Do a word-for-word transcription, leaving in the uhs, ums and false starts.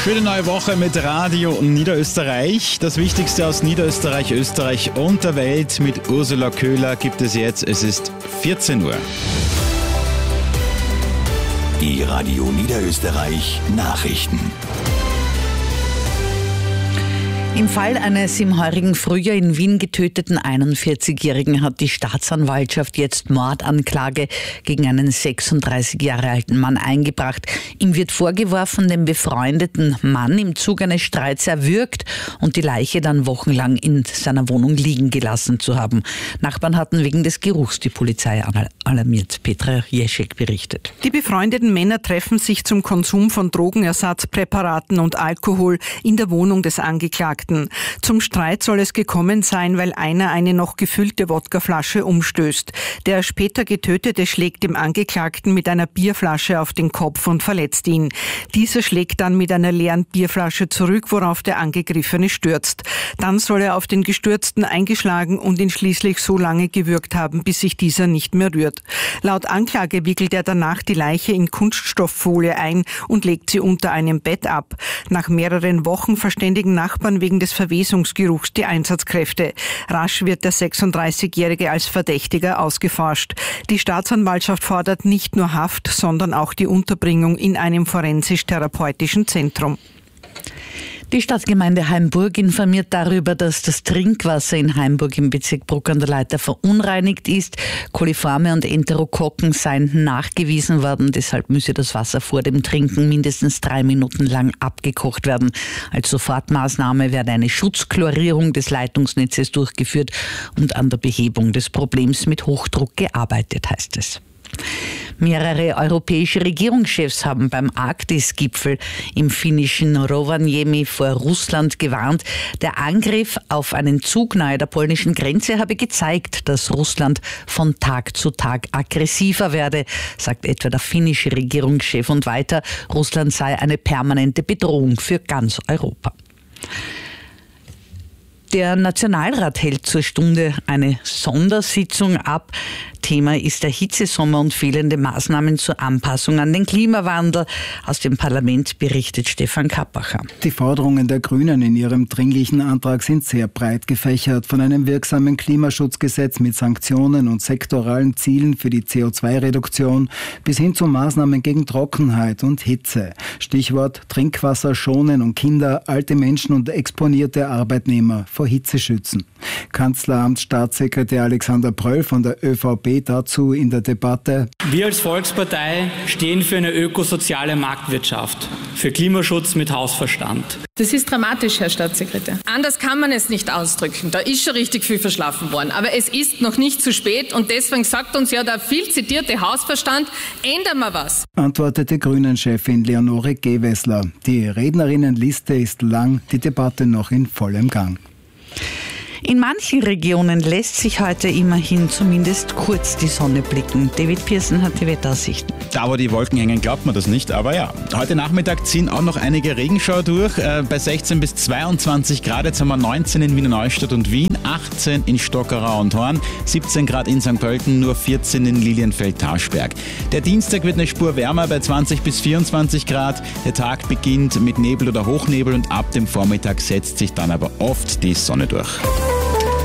Schöne neue Woche mit Radio Niederösterreich. Das Wichtigste aus Niederösterreich, Österreich und der Welt mit Ursula Köhler gibt es jetzt. Es ist vierzehn Uhr. Die Radio Niederösterreich Nachrichten. Im Fall eines im heurigen Frühjahr in Wien getöteten einundvierzigjährigen hat die Staatsanwaltschaft jetzt Mordanklage gegen einen sechsunddreißig Jahre alten Mann eingebracht. Ihm wird vorgeworfen, den befreundeten Mann im Zuge eines Streits erwürgt und die Leiche dann wochenlang in seiner Wohnung liegen gelassen zu haben. Nachbarn hatten wegen des Geruchs die Polizei alarmiert. Petra Jeschek berichtet. Die befreundeten Männer treffen sich zum Konsum von Drogenersatzpräparaten und Alkohol in der Wohnung des Angeklagten. Zum Streit soll es gekommen sein, weil einer eine noch gefüllte Wodkaflasche umstößt. Der später Getötete schlägt dem Angeklagten mit einer Bierflasche auf den Kopf und verletzt ihn. Dieser schlägt dann mit einer leeren Bierflasche zurück, worauf der Angegriffene stürzt. Dann soll er auf den Gestürzten eingeschlagen und ihn schließlich so lange gewürgt haben, bis sich dieser nicht mehr rührt. Laut Anklage wickelt er danach die Leiche in Kunststofffolie ein und legt sie unter einem Bett ab. Nach mehreren Wochen verständigen Nachbarn wegen des Verwesungsgeruchs die Einsatzkräfte. Rasch wird der sechsunddreißigjährige als Verdächtiger ausgeforscht. Die Staatsanwaltschaft fordert nicht nur Haft, sondern auch die Unterbringung in einem forensisch-therapeutischen Zentrum. Die Stadtgemeinde Haimburg informiert darüber, dass das Trinkwasser in Haimburg im Bezirk Bruck an der Leitha verunreinigt ist. Coliforme und Enterokokken seien nachgewiesen worden. Deshalb müsse das Wasser vor dem Trinken mindestens drei Minuten lang abgekocht werden. Als Sofortmaßnahme werde eine Schutzchlorierung des Leitungsnetzes durchgeführt und an der Behebung des Problems mit Hochdruck gearbeitet, heißt es. Mehrere europäische Regierungschefs haben beim Arktis-Gipfel im finnischen Rovaniemi vor Russland gewarnt. Der Angriff auf einen Zug nahe der polnischen Grenze habe gezeigt, dass Russland von Tag zu Tag aggressiver werde, sagt etwa der finnische Regierungschef. Und weiter, Russland sei eine permanente Bedrohung für ganz Europa. Der Nationalrat hält zur Stunde eine Sondersitzung ab. Thema ist der Hitzesommer und fehlende Maßnahmen zur Anpassung an den Klimawandel. Aus dem Parlament berichtet Stefan Kappacher. Die Forderungen der Grünen in ihrem dringlichen Antrag sind sehr breit gefächert. Von einem wirksamen Klimaschutzgesetz mit Sanktionen und sektoralen Zielen für die C O zwei Reduktion bis hin zu Maßnahmen gegen Trockenheit und Hitze. Stichwort Trinkwasser schonen und Kinder, alte Menschen und exponierte Arbeitnehmer vor Hitze schützen. Kanzleramtsstaatssekretär Alexander Pröll von der ÖVP dazu in der Debatte. Wir als Volkspartei stehen für eine ökosoziale Marktwirtschaft, für Klimaschutz mit Hausverstand. Das ist dramatisch, Herr Staatssekretär. Anders kann man es nicht ausdrücken. Da ist schon richtig viel verschlafen worden. Aber es ist noch nicht zu spät und deswegen sagt uns ja der viel zitierte Hausverstand, ändern wir was. Antwortete Grünen-Chefin Leonore Gewessler. Die Rednerinnenliste ist lang, die Debatte noch in vollem Gang. In manchen Regionen lässt sich heute immerhin zumindest kurz die Sonne blicken. David Pearson hat die Wetteraussichten. Da, wo die Wolken hängen, glaubt man das nicht, aber ja. Heute Nachmittag ziehen auch noch einige Regenschauer durch. Äh, bei sechzehn bis zweiundzwanzig Grad, jetzt haben wir neunzehn in Wiener Neustadt und Wien, achtzehn in Stockerau und Horn, siebzehn Grad in Sankt Pölten, nur vierzehn in Lilienfeld-Taschberg. Der Dienstag wird eine Spur wärmer bei zwanzig bis vierundzwanzig Grad. Der Tag beginnt mit Nebel oder Hochnebel und ab dem Vormittag setzt sich dann aber oft die Sonne durch.